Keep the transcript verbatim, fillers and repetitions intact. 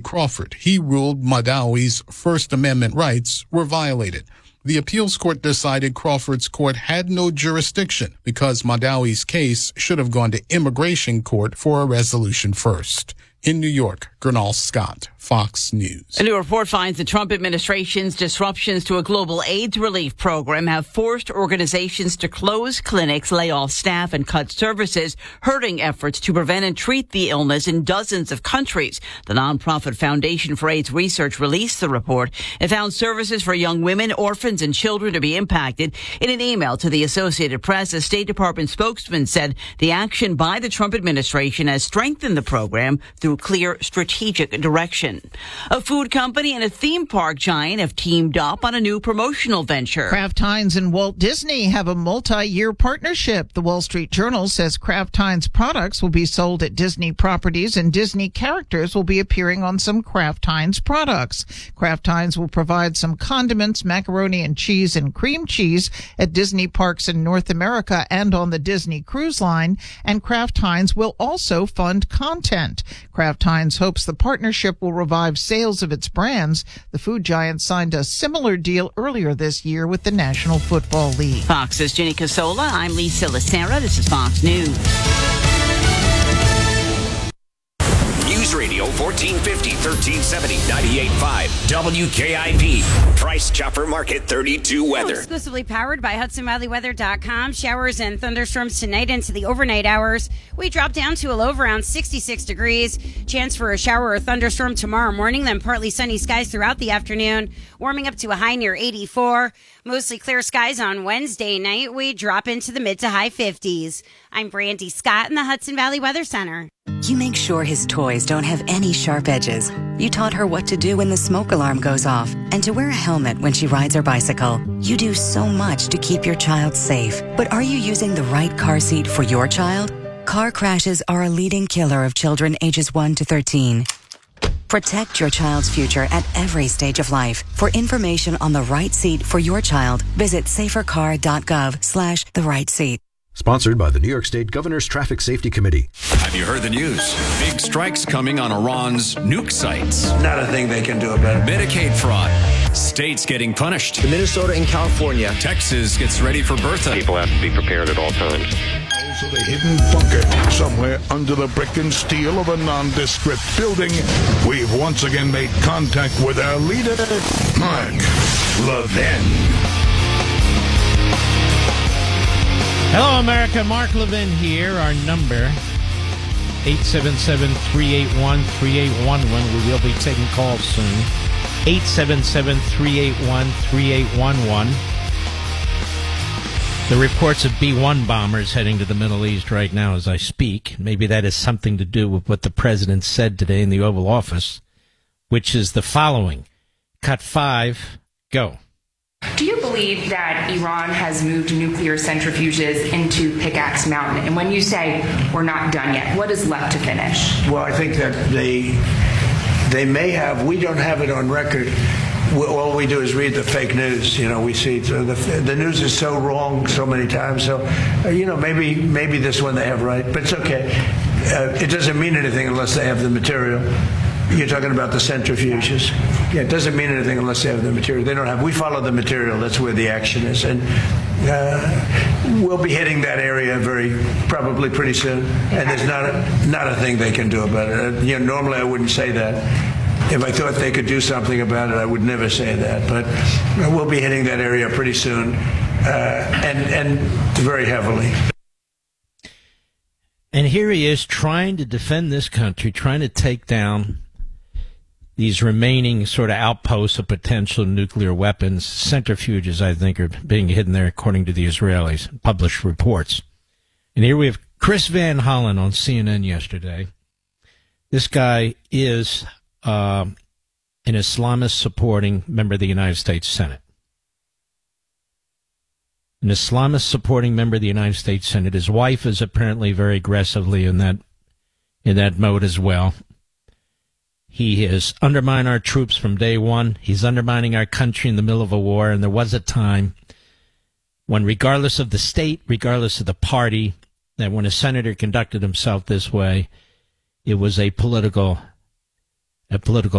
Crawford. He ruled Mahdawi's First Amendment rights were violated. The appeals court decided Crawford's court had no jurisdiction because Mahdawi's case should have gone to immigration court for a resolution first. In New York, Gernal Scott, Fox News. A new report finds the Trump administration's disruptions to a global AIDS relief program have forced organizations to close clinics, lay off staff, and cut services, hurting efforts to prevent and treat the illness in dozens of countries. The nonprofit Foundation for AIDS Research released the report. It found services for young women, orphans, and children to be impacted. In an email to the Associated Press, a State Department spokesman said the action by the Trump administration has strengthened the program through clear strategic direction. A food company and a theme park giant have teamed up on a new promotional venture. Kraft Heinz and Walt Disney have a multi-year partnership. The Wall Street Journal says Kraft Heinz products will be sold at Disney properties and Disney characters will be appearing on some Kraft Heinz products. Kraft Heinz will provide some condiments, macaroni and cheese, and cream cheese at Disney parks in North America and on the Disney Cruise Line, and Kraft Heinz will also fund content. Kraft Heinz hopes the partnership will revive sales of its brands. The food giant signed a similar deal earlier this year with the National Football League. Fox's Jenny Casola. I'm Lisa Lacera. This is Fox News. News Radio fourteen fifty, thirteen seventy, ninety-eight point five W K I P. Price Chopper Market thirty-two weather. Exclusively powered by Hudson Valley Weather dot com. Showers and thunderstorms tonight into the overnight hours. We drop down to a low of around sixty-six degrees. Chance for a shower or thunderstorm tomorrow morning, then partly sunny skies throughout the afternoon. Warming up to a high near eighty-four. Mostly clear skies on Wednesday night. We drop into the mid to high fifties. I'm Brandy Scott in the Hudson Valley Weather Center. You make sure his toys don't have any sharp edges. You taught her what to do when the smoke alarm goes off and to wear a helmet when she rides her bicycle. You do so much to keep your child safe. But are you using the right car seat for your child? Car crashes are a leading killer of children ages one to thirteen. Protect your child's future at every stage of life. For information on the right seat for your child, visit safercar.gov slash the right seat. Sponsored by the New York State Governor's Traffic Safety Committee. Have you heard the news? Big strikes coming on Iran's nuke sites. Not a thing they can do about it. Medicaid fraud. States getting punished. The Minnesota and California. Texas gets ready for Bertha. People have to be prepared at all times. Also the hidden bunker somewhere under the brick and steel of a nondescript building. We've once again made contact with our leader, Mark Levin. Hello, America. Mark Levin here. Our number, eight seven seven, three eight one, three eight one one. We will be taking calls soon. eight seven seven, three eight one, three eight one one. The reports of B one bombers heading to the Middle East right now as I speak. Maybe that has something to do with what the president said today in the Oval Office, which is the following. Cut five, go. Do you believe that Iran has moved nuclear centrifuges into Pickaxe Mountain? And when you say we're not done yet, what is left to finish? Well, I think that they they may have. We don't have it on record. All we do is read the fake news. You know, we see the the news is so wrong so many times. So, uh, you know, maybe maybe this one they have right, but it's okay. Uh, it doesn't mean anything unless they have the material. You're talking about the centrifuges. Yeah, it doesn't mean anything unless they have the material. They don't have. We follow the material. That's where the action is, and uh, we'll be hitting that area very probably pretty soon. And there's not a not a thing they can do about it. Uh, you know, normally I wouldn't say that. If I thought they could do something about it, I would never say that. But we'll be hitting that area pretty soon, uh, and and very heavily. And here he is trying to defend this country, trying to take down these remaining sort of outposts of potential nuclear weapons. Centrifuges, I think, are being hidden there, according to the Israelis, published reports. And here we have Chris Van Hollen on C N N yesterday. This guy is uh, an Islamist-supporting member of the United States Senate. An Islamist-supporting member of the United States Senate. His wife is apparently very aggressively in that in that mode as well. He has undermined our troops from day one. He's undermining our country in the middle of a war. And there was a time when, regardless of the state, regardless of the party, that when a senator conducted himself this way, it was a political, a political